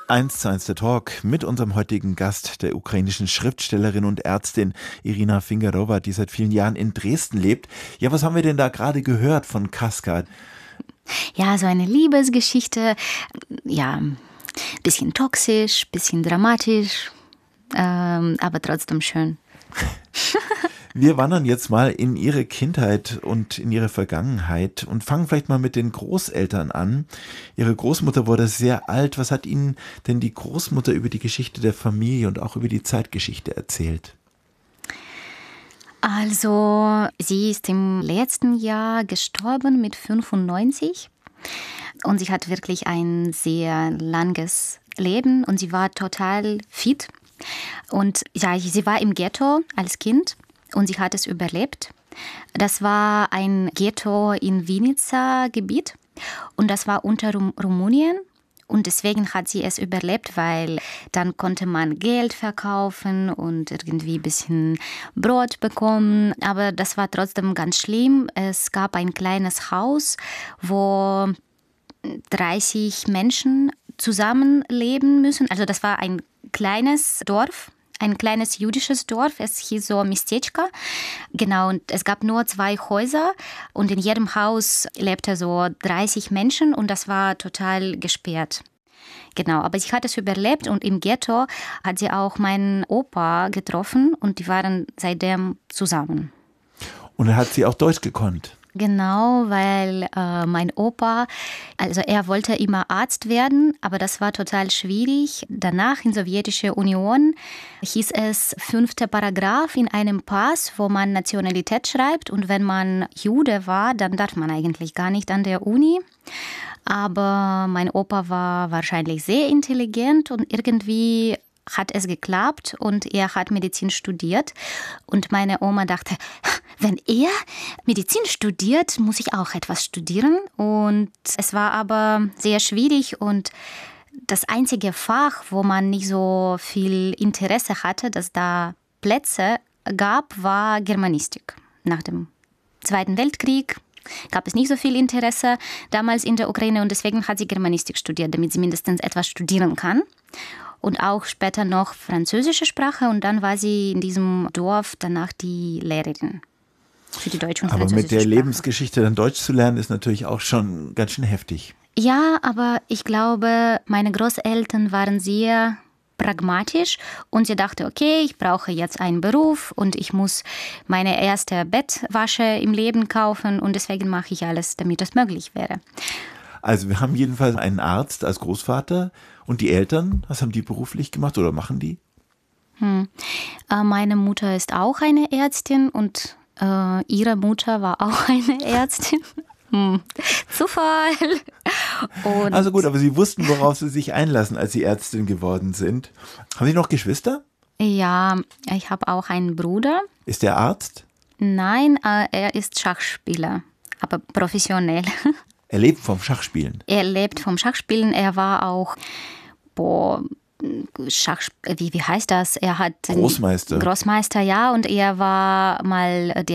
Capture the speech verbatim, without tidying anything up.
Eins zu eins der Talk mit unserem heutigen Gast, der ukrainischen Schriftstellerin und Ärztin Irina Fingerowa, die seit vielen Jahren in Dresden lebt. Ja, was haben wir denn da gerade gehört von Kaska? Ja, so eine Liebesgeschichte, ja, bisschen toxisch, bisschen dramatisch, ähm, aber trotzdem schön. Wir wandern jetzt mal in Ihre Kindheit und in Ihre Vergangenheit und fangen vielleicht mal mit den Großeltern an. Ihre Großmutter wurde sehr alt. Was hat Ihnen denn die Großmutter über die Geschichte der Familie und auch über die Zeitgeschichte erzählt? Also, sie ist im letzten Jahr gestorben mit fünfundneunzig und sie hat wirklich ein sehr langes Leben und sie war total fit. Und ja, sie war im Ghetto als Kind. Und sie hat es überlebt. Das war ein Ghetto in Vinica-Gebiet und das war unter Rum- Rumänien. Und deswegen hat sie es überlebt, weil dann konnte man Geld verkaufen und irgendwie ein bisschen Brot bekommen. Aber das war trotzdem ganz schlimm. Es gab ein kleines Haus, wo dreißig Menschen zusammenleben müssen. Also das war ein kleines Dorf. Ein kleines jüdisches Dorf, es hieß so Mistečka. Genau, und es gab nur zwei Häuser und in jedem Haus lebte so dreißig Menschen und das war total gesperrt. Genau, aber sie hat es überlebt und im Ghetto hat sie auch meinen Opa getroffen und die waren seitdem zusammen. Und dann hat sie auch Deutsch gekonnt. Genau, weil äh, mein Opa, also er wollte immer Arzt werden, aber das war total schwierig. Danach in der Sowjetischen Union hieß es fünfter Paragraph in einem Pass, wo man Nationalität schreibt. Und wenn man Jude war, dann darf man eigentlich gar nicht an der Uni. Aber mein Opa war wahrscheinlich sehr intelligent und irgendwie hat es geklappt und er hat Medizin studiert. Und meine Oma dachte, wenn er Medizin studiert, muss ich auch etwas studieren. Und es war aber sehr schwierig und das einzige Fach, wo man nicht so viel Interesse hatte, dass da Plätze gab, war Germanistik. Nach dem Zweiten Weltkrieg gab es nicht so viel Interesse damals in der Ukraine und deswegen hat sie Germanistik studiert, damit sie mindestens etwas studieren kann. Und auch später noch französische Sprache und dann war sie in diesem Dorf danach die Lehrerin für die deutsche und aber französische mit der Sprache. Lebensgeschichte dann Deutsch zu lernen, ist natürlich auch schon ganz schön heftig. Ja, aber ich glaube, meine Großeltern waren sehr pragmatisch und sie dachte, okay, ich brauche jetzt einen Beruf und ich muss meine erste Bettwäsche im Leben kaufen und deswegen mache ich alles, damit das möglich wäre. Also wir haben jedenfalls einen Arzt als Großvater und die Eltern, was haben die beruflich gemacht oder machen die? Hm. Äh, meine Mutter ist auch eine Ärztin und äh, ihre Mutter war auch eine Ärztin. Hm. Zufall. Und also gut, aber Sie wussten, worauf Sie sich einlassen, als Sie Ärztin geworden sind. Haben Sie noch Geschwister? Ja, ich habe auch einen Bruder. Ist der Arzt? Nein, äh, er ist Schachspieler, aber professionell. Er lebt vom Schachspielen? Er lebt vom Schachspielen. Er war auch, boah, Schach, wie, wie heißt das? Er hat Großmeister. Großmeister, ja, und er war mal der